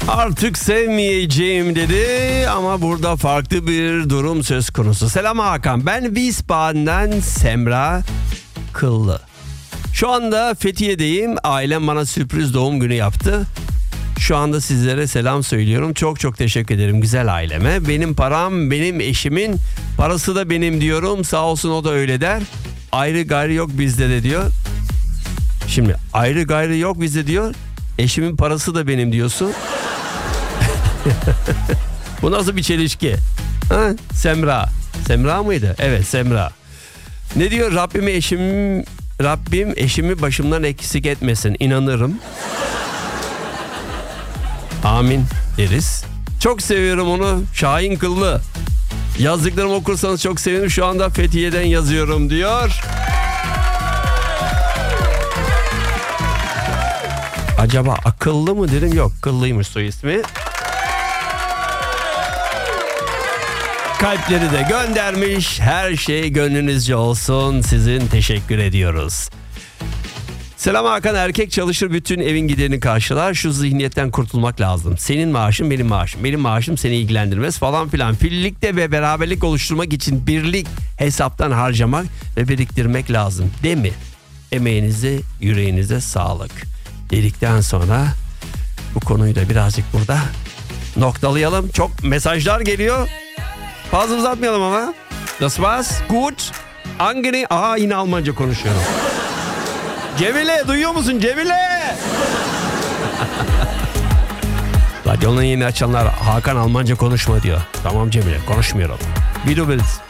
Artık sevmeyeceğim dedi ama burada farklı bir durum söz konusu. Selam Hakan, ben Wiesbaden'den Semra Kıllı. Şu anda Fethiye'deyim. Ailem bana sürpriz doğum günü yaptı. Şu anda sizlere selam söylüyorum. Çok çok teşekkür ederim güzel aileme. Benim param benim eşimin, parası da benim diyorum. Sağ olsun o da öyle der. Ayrı gayrı yok bizde de diyor. Şimdi ayrı gayrı yok bizde diyor. Eşimin parası da benim diyorsun. Bu nasıl bir çelişki? Ha? Semra. Semra mıydı? Evet, Semra. Ne diyor? Rabbim eşimi başımdan eksik etmesin. İnanırım. Amin deriz. Çok seviyorum onu. Şahin Kıllı. Yazdıklarımı okursanız çok sevinirim. Şu anda Fethiye'den yazıyorum diyor. Acaba akıllı mı dedim? Yok, kıllıymış soy ismi. Kalpleri de göndermiş. Her şey gönlünüzce olsun. Sizin teşekkür ediyoruz. Selam Hakan, erkek çalışır bütün evin giderini karşılar. Şu zihniyetten kurtulmak lazım. Senin maaşın benim maaşım. Benim maaşım seni ilgilendirmez falan filan. Birlikte ve beraberlik oluşturmak için birlik hesaptan harcamak ve biriktirmek lazım. Değil mi? Emeğinize, yüreğinize sağlık. Dedikten sonra bu konuyu da birazcık burada noktalayalım. Çok mesajlar geliyor. Fazla uzatmayalım ama. Das war's. Gut. Angenehm. Aha, yine Almanca konuşuyorum. Cemile, duyuyor musun Cemile? Radyonun yeni açanlar, Hakan Almanca konuşma diyor. Tamam Cemile, konuşmuyorum. Bir